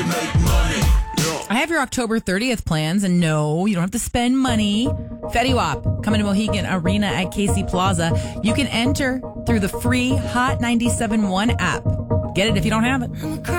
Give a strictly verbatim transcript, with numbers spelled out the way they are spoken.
make money. I have your October thirtieth plans, and no, you don't have to spend money. Fetty Wap coming to Mohegan Arena at Casey Plaza. You can enter through the free Hot ninety-seven point one app. Get it if you don't have it.